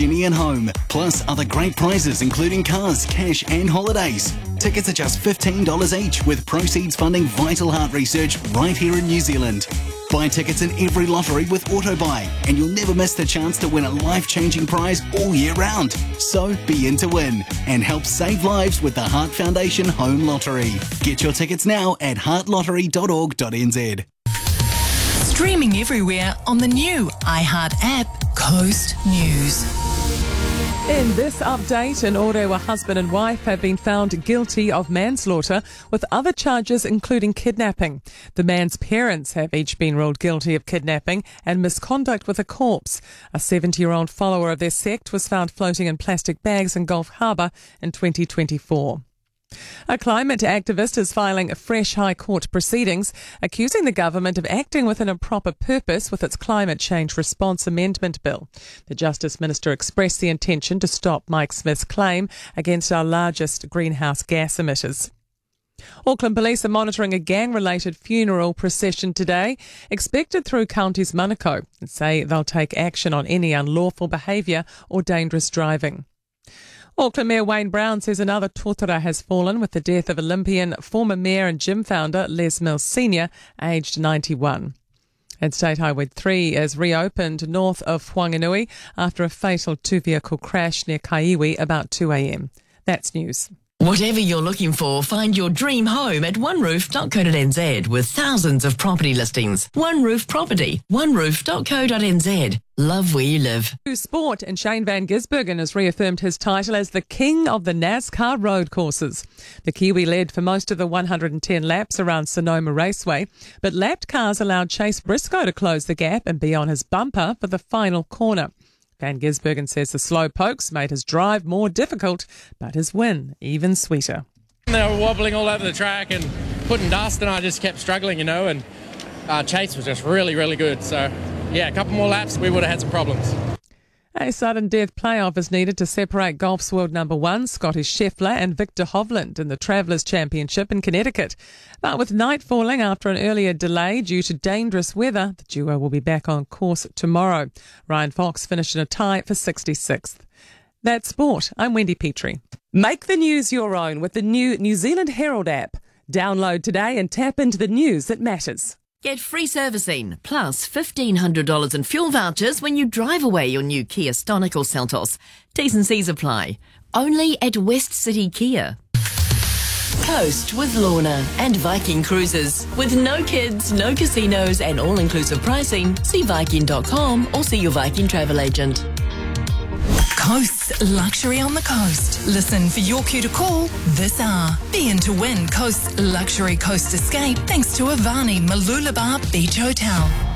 Jenny and Home. Plus other great prizes including cars, cash and holidays. Tickets are just $15 each, with proceeds funding Vital Heart research right here in New Zealand. Buy tickets in every lottery with AutoBuy, and you'll never miss the chance to win a life-changing prize all year round. So be in to win and help save lives with the Heart Foundation Home Lottery. Get your tickets now at heartlottery.org.nz. Streaming everywhere on the new iHeart app, Coast News. In this update, an Orewa husband and wife have been found guilty of manslaughter with other charges including kidnapping. The man's parents have each been ruled guilty of kidnapping and misconduct with a corpse. A 70-year-old follower of their sect was found floating in plastic bags in Gulf Harbour in 2024. A climate activist is filing fresh High Court proceedings, accusing the government of acting with an improper purpose with its Climate Change Response Amendment Bill. The Justice Minister expressed the intention to stop Mike Smith's claim against our largest greenhouse gas emitters. Auckland Police are monitoring a gang-related funeral procession today, expected through Counties Manukau, and say they'll take action on any unlawful behaviour or dangerous driving. Auckland Mayor Wayne Brown says another tōtara has fallen with the death of Olympian, former mayor and gym founder Les Mills Sr., aged 91. And State Highway 3 is reopened north of Whanganui after a fatal two-vehicle crash near Kaiwi about 2 a.m. That's news. Whatever you're looking for, find your dream home at oneroof.co.nz with thousands of property listings. One Roof Property, oneroof.co.nz. Love where you live. Sport, and Shane Van Gisbergen has reaffirmed his title as the king of the NASCAR road courses. The Kiwi led for most of the 110 laps around Sonoma Raceway, but lapped cars allowed Chase Briscoe to close the gap and be on his bumper for the final corner. Van Gisbergen says the slow pokes made his drive more difficult, but his win even sweeter. They were wobbling all over the track and putting dust, and I just kept struggling, and Chase was just really, really good. So, yeah, a couple more laps, we would have had some problems. A sudden death playoff is needed to separate golf's world number one, Scotty Scheffler, and Victor Hovland in the Travellers' Championship in Connecticut. But with night falling after an earlier delay due to dangerous weather, the duo will be back on course tomorrow. Ryan Fox finished in a tie for 66th. That's sport. I'm Wendy Petrie. Make the news your own with the new New Zealand Herald app. Download today and tap into the news that matters. Get free servicing, plus $1,500 in fuel vouchers when you drive away your new Kia Stonic or Seltos. T's and C's apply. Only at West City Kia. Coast with Lorna and Viking Cruises. With no kids, no casinos and all-inclusive pricing, see Viking.com or see your Viking travel agent. Coast's luxury on the coast. Listen for your cue to call this hour. Be in to win Coast's luxury coast escape thanks to Avani Mooloolaba Beach Hotel.